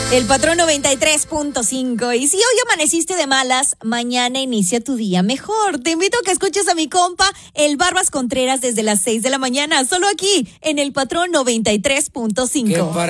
El Patrón 93.5. Y si hoy amaneciste de malas, mañana inicia tu día mejor. Te invito a que escuches a mi compa, el Barbas Contreras, desde las 6 de la mañana, solo aquí, en el Patrón 93.5.